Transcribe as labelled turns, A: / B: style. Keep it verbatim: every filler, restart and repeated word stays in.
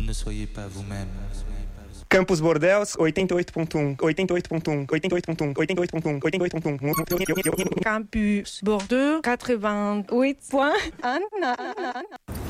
A: Ne soyez pas vous-même.
B: Campus Bordels, oitenta e oito ponto um, oitenta e oito ponto um, oitenta e oito ponto um, oitenta e oito ponto um, oitenta e oito ponto um.
C: Campus Bordeaux, quatre-vingt-huit point un.